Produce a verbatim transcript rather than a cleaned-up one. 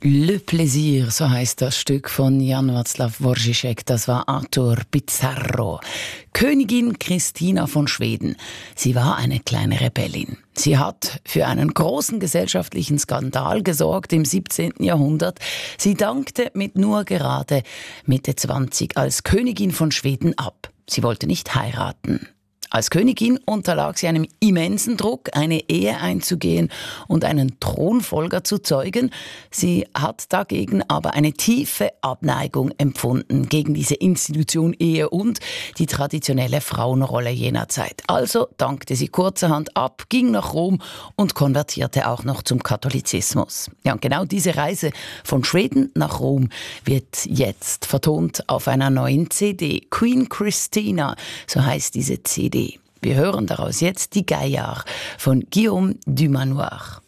Le Plaisir, so heißt das Stück von Jan Václav Dvořišek. Das war Arthur Pizarro. Königin Christina von Schweden. Sie war eine kleine Rebellin. Sie hat für einen großen gesellschaftlichen Skandal gesorgt im siebzehnten Jahrhundert. Sie dankte mit nur gerade Mitte zwanzig als Königin von Schweden ab. Sie wollte nicht heiraten. Als Königin unterlag sie einem immensen Druck, eine Ehe einzugehen und einen Thronfolger zu zeugen. Sie hat dagegen aber eine tiefe Abneigung empfunden gegen diese Institution Ehe und die traditionelle Frauenrolle jener Zeit. Also dankte sie kurzerhand ab, ging nach Rom und konvertierte auch noch zum Katholizismus. Ja, und genau diese Reise von Schweden nach Rom wird jetzt vertont auf einer neuen C D. Queen Christina, so heißt diese C D. Wir hören daraus jetzt die Gaillard von Guillaume Dumanoir.